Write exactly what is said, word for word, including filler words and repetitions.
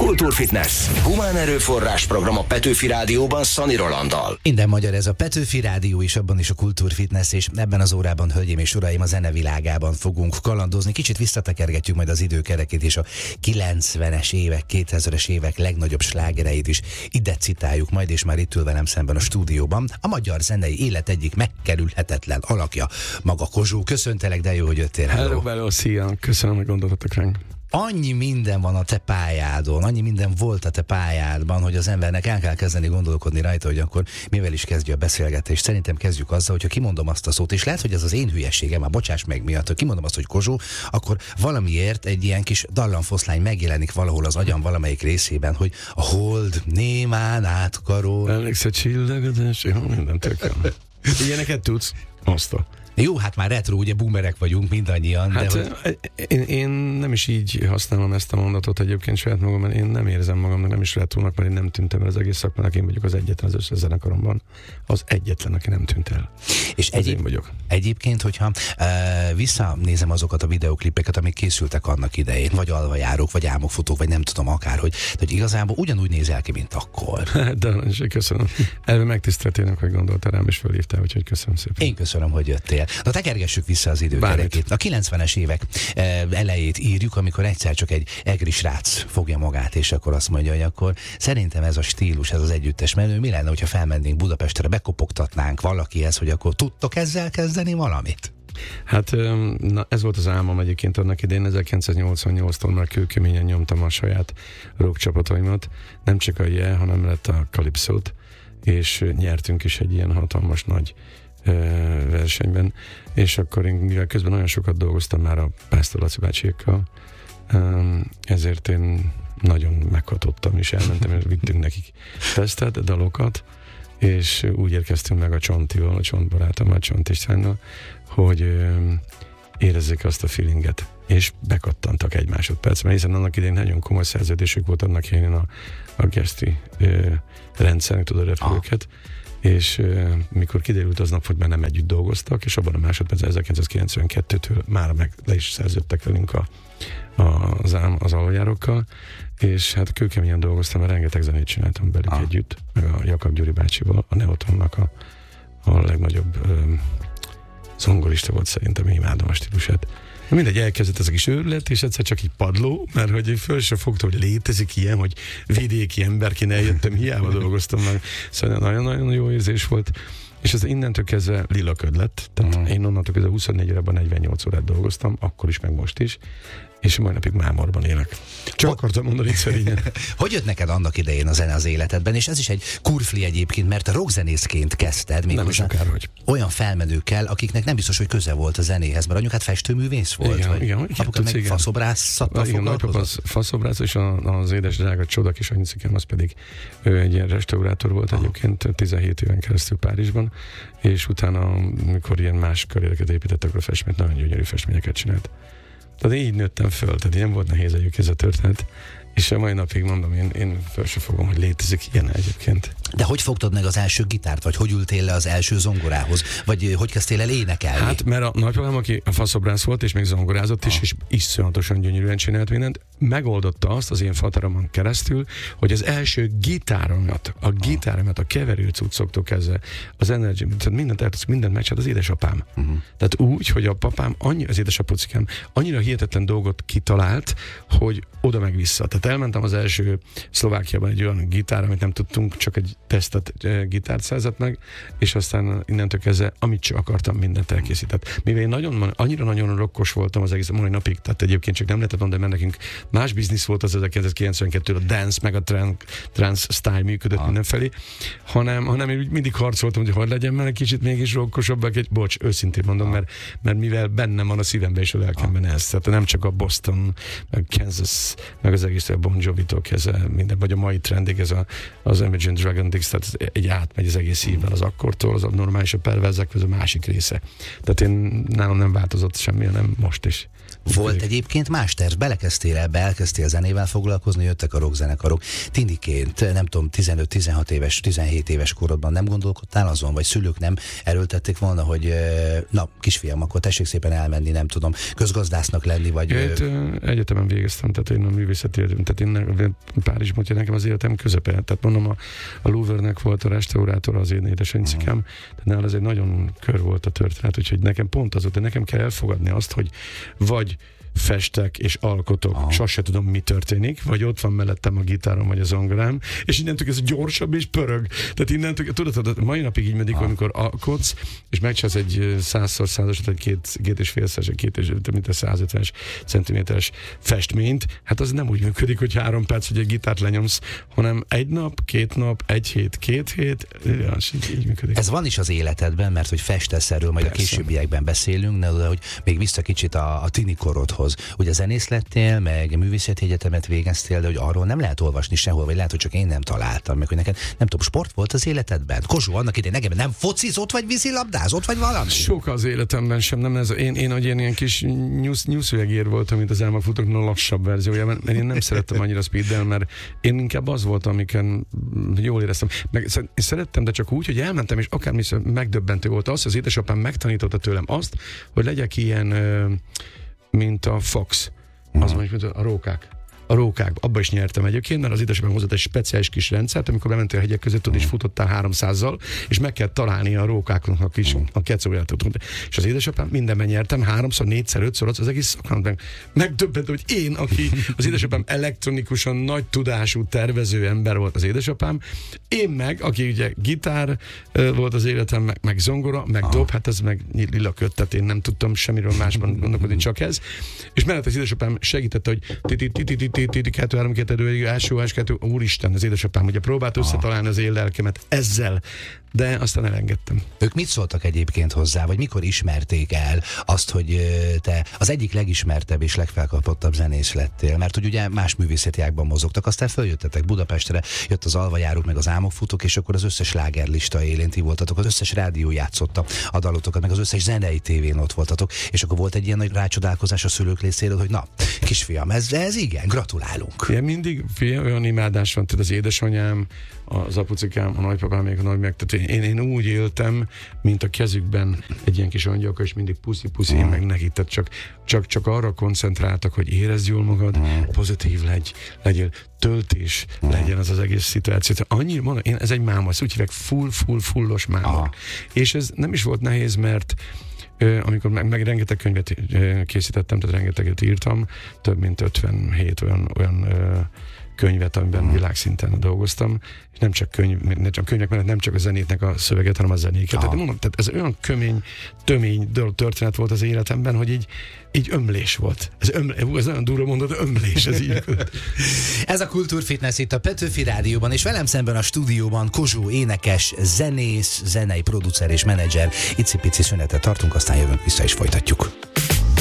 Kultúrfitness. Humán erőforrás program a Petőfi Rádióban Szani Rolanddal. Minden magyar, ez a Petőfi Rádió is, abban is a Kultúrfitness, és ebben az órában, hölgyeim és uraim, a zenevilágában fogunk kalandozni. Kicsit visszatekergetjük majd az időkerekét, és a kilencvenes évek, kétezres évek legnagyobb slágereit is ide citáljuk majd, és már itt ül velem szemben a stúdióban a magyar zenei élet egyik megkerülhetetlen alakja, maga Kozsó. Köszöntelek, de jó, hogy jöttél. Hello, hello, szia! Köszönöm, hogy gondoltatok ránk. Annyi minden van a te pályádon, annyi minden volt a te pályádban, hogy az embernek el kell kezdeni gondolkodni rajta, hogy akkor mivel is kezdje a beszélgetést. Szerintem kezdjük azzal, hogyha kimondom azt a szót, és lehet, hogy ez az én hülyeségem, már bocsáss meg miatt, hogy kimondom azt, hogy Kozsó, akkor valamiért egy ilyen kis dallamfoszlány megjelenik valahol az agyam valamelyik részében, hogy a hold némán átkarol. Emlékszel csillagodás, jó, minden tök. Ilyeneket tudsz? Azta. Jó, hát már retro, ugye boomerek vagyunk mindannyian. Hát de hogy... én, én nem is így használom ezt a mondatot egyébként saját magam, mert én nem érzem magamnak, nem is retrónak, mert én nem tűntem el az egész szakmának, én vagyok az egyetlen az összes zenekaromban, az egyetlen, aki nem tűnt el. És egyéb, én vagyok. Egyébként, hogyha uh, visszanézem azokat a videóklipeket, amik készültek annak idején, vagy alvajárók, vagy álmokfotók, vagy nem tudom akárhogy, hogy igazából ugyanúgy nézel ki, mint akkor. De köszönöm. Elve megtiszteltének, hogy gondoltál rám, és fölhívtál, úgyhogy köszönöm szépen. Én köszönöm, hogy jöttél. Na, tekergessük vissza az időkerekét. A kilencvenes évek elejét írjuk, amikor egyszer csak egy egri srác fogja magát, és akkor azt mondja, hogy akkor szerintem ez a stílus, ez az együttes menő, mi lenne, hogyha felmennénk Budapestre, bekopogtatnánk valakihez, hogy akkor tudtok ezzel kezdeni valamit? Hát na, ez volt az álmom egyébként annak idején, ezerkilencszáznyolcvannyolctól már kőkeményen nyomtam a saját rock csapataimat, nem csak a Je, hanem lett a Calypso-t, és nyertünk is egy ilyen hatalmas nagy versenyben, és akkor én, mivel közben nagyon sokat dolgoztam már a Pásztor Laci bácsiékkal, ezért én nagyon meghatottam, és elmentem, és vittünk nekik tesztet, dalokat, és úgy érkeztünk meg a Csontival, a Csontbarátommal, a Csont Istvánnal, hogy érezzék azt a feelinget, és bekattantak egy másodpercben, hiszen annak idején nagyon komoly szerződésük volt annak helyén a, a Geszti rendszernek, tudod, repülőket, és uh, mikor kiderült aznap, hogy már nem együtt dolgoztak, és abban a másodpercben ezerkilencszázkilencvenkettőtől már meg le is szerződtek velünk a, a, az, ám, az aluljárókkal, és hát kőkeményen dolgoztam, mert rengeteg zenét csináltam velük ah. együtt, meg a Jakab Gyuri bácsival, a Neotonnak a, a legnagyobb um, zongorista volt szerintem, imádom a stílusát. Mindegy, elkezdett ez a kis őrület, és egyszer csak így padló, mert hogy föl sem fogtam, hogy létezik ilyen, hogy vidéki emberként eljöttem, hiába dolgoztam meg. Szóval nagyon-nagyon jó érzés volt, és ez innentől kezdve lilaköd lett. Tehát uh-huh. én onnantól kezdve huszonnégy órában negyvennyolc órát dolgoztam, akkor is, meg most is, és mai napig mámorban élek. Csak Ho- akartam mondani szerényen. Hogy jött neked annak idején a zene az életedben, és ez is egy kurfli egyébként, mert a rockzenészként kezdted, még nem is akárhogy. Olyan felmenőkkel, akiknek nem biztos, hogy köze volt a zenéhez, mert anyukát festőművész volt, igen, vagy igen, apuka meg faszobrászattal foglalkozott? Igen, az faszobrász, és a, az édes drága csoda kis anyucikám, az pedig ő egy ilyen restaurátor volt Aha. egyébként tizenhét éven keresztül Párizsban, és utána, amikor ilyen más karriereket épített, akkor a festményt, nagyon gyönyörű festményeket csinált. Tehát így nőttem föl, tehát nem volt nehéz egyébként ez a történet, és a mai napig mondom, én, én föl sem fogom, hogy létezik ilyen egyébként. De hogy fogtad meg az első gitárt, vagy hogy ültél le az első zongorához, vagy hogy kezdtél el énekelni? Hát, mert a nagypapám, aki a faszobrász volt, és még zongorázott is, ah. és iszonyatosan gyönyörűen csinált mindent, megoldotta azt az én fateromon keresztül, hogy az első gitáromat, a gitáromat, a keverő cuccoktól kezdve, az energy, tehát mindent eltudsz, mindent megcsinált az édesapám. Uh-huh. Tehát úgy, hogy a papám, annyi, az édesapucikám annyira hihetetlen dolgot kitalált, hogy oda meg vissza. Tehát elmentem az első Szlovákiában egy olyan gitár, amit nem tudtunk, csak egy tesztet gitárt szerzett meg, és aztán innentől kezdve, amit csak akartam, mindent elkészített. Mivel én nagyon, annyira nagyon rokkos voltam az egész mai napig, tehát egyébként csak nem lehetett mondani, mert nekünk más biznisz volt az ezerkilencszázkilencvenkettől, a dance, meg a trance style működött ah. mindenfelé, hanem, hanem én mindig harcoltam, hogy hogy legyen, mert egy kicsit mégis rokkosabbak, egy bocs, őszintén mondom, ah. mert, mert mivel bennem van a szívemben és a lelkemben ah. ez, tehát nem csak a Boston, meg Kansas, meg az egész a Bon Jovi-tól kezdve minden, vagy a mai trendig ez a, az Imagine Dragon Dix, tehát egy átmegy az egész szívvel az akkortól, az abnormális, a perverzek, ez a másik része. Tehát én nálam nem változott semmi, hanem most is. Volt egyébként más terv, belekezdtél ebbe, elkezdtél zenével foglalkozni, jöttek a rockzenekarok. Tindiként, nem tudom, tizenöt-tizenhat éves, tizenhét éves korodban nem gondolkodtál azon, vagy szülők nem erőltették volna, hogy na, kisfiam, akkor tessék szépen elmenni, nem tudom, közgazdásznak lenni, vagy... Ja, itt, egyetemen végeztem, tehát én a művészeti, tehát én Párizsban, hogy nekem az életem közepe. Tehát mondom, a, a Louvre-nek volt a restaurátora, az én édesanycikám, uh-huh. tehát nála ez egy nagyon kör volt a történet, úgyhogy nekem pont az, hogy nekem kell elfogadni azt, hogy vagy festek és alkotok, aha. sose tudom, mi történik, vagy ott van mellettem a gitárom, vagy a zongorám, és innentől ez gyorsabb és pörög. Tehát innentől, tudod, mai napig így medik, amikor alkotsz, és megcsinálsz egy százszor százasat, egy két, két és félszeres, egy két és mint a százötvenes centiméteres festményt, hát az nem úgy működik, hogy három perc, hogy egy gitárt lenyomsz, hanem egy nap, két nap, egy hét, két hét, ja, így működik. Ez van is az életedben, mert hogy festesz erről, majd persze. a későbbiekben beszélünk, de hogy még vissza kicsit a, a tini korodhoz. Ugye zenész lettél, meg művészeti egyetemet végeztél, de hogy arról nem lehet olvasni sehol, vagy lehet, hogy csak én nem találtam, meg hogy neked, nem tudom, sport volt az életedben? Kozsó, annak idején nekem nem focizott, vagy vízilabdázott, vagy valami? Sok az életemben sem, nem ez. Én, én, én ilyen kis nyúszőegér voltam, mint az elmafutóknak lassabb verziójában, mert én nem szerettem annyira speeddel, mert én inkább az voltam, amiken jól éreztem. Meg én szerettem, de csak úgy, hogy elmentem, és akármi megdöbbentő volt az, az édesapám megtanította tőlem azt, hogy legyek ilyen mint a Fox, az mondjuk, mint a rókák. A rókák, abba is nyertem egyébként, mert az édesapám hozott egy speciális kis rendszert, amikor bementél a hegyek között, ott is futottál háromszázzal, és meg kell találni a rókáknak a kis a kecóját. És az édesapám mindenben nyertem, háromszor, négyszer, ötször, az egész szakmában megdöbbentő, hogy én, aki az édesapám elektronikusan nagy tudású tervező ember volt az édesapám, én meg, aki ugye gitár volt az életem, meg, meg zongora, meg dob, hát ez meg lila köt, tehát én nem tudtam semmiről másban gondolkodni, csak ez. És mellett az édesapám segítette, hogy kettő három kettő első kettő úristen, az édesapám ugye próbált összetalálni az én lelkemet ezzel, de aztán elengedtem. Ők mit szóltak egyébként hozzá, vagy mikor ismerték el azt, hogy te az egyik legismertebb és legfelkapottabb zenész lettél? Mert hogy ugye más művészeti ágban mozogtak, aztán följöttetek Budapestre, jött az Alvajárók, meg az Álmokfutók, és akkor az összes slágerlista élén ti voltatok, az összes rádió játszotta a dalotokat, meg az összes zenei tévén ott voltatok, és akkor volt egy ilyen nagy rácsodálkozás a szülők részéről, hogy na, kisfiam, ez, ez igen, gratulálunk. Igen, mindig fia, olyan imádás van, tehát az édesanyám, az apucikám, a nagypapám, még a nagymeg, tehát én, én úgy éltem, mint a kezükben egy ilyen kis angyalka, és mindig puszi-puszi, én meg nekik, tehát csak, csak, csak arra koncentráltak, hogy érezd jól magad, pozitív legy, legyél, töltés legyen az az egész szituáció. Tehát annyira mondom, én, ez egy máma, ezt úgy hívják full, full, fullos máma. És ez nem is volt nehéz, mert amikor meg, meg rengeteg könyvet készítettem, tehát rengeteget írtam, több mint ötvenhét olyan, olyan könyvet, amiben uh-huh. világszinten dolgoztam, és nem csak, könyv, nem csak könyvek mellett, nem csak a zenétnek a szöveget, hanem a zenéket. Tehát, mondom, tehát ez olyan kömény, tömény történet volt az életemben, hogy így, így ömlés volt. Ez, ömlé, ez nagyon durva mondat, ömlés. Ez, így. Ez a Kultúrfitness itt a Petőfi Rádióban, és velem szemben a stúdióban Kozsó énekes, zenész, zenei producer és menedzser. Icipici szünetet tartunk, aztán jövünk vissza és folytatjuk.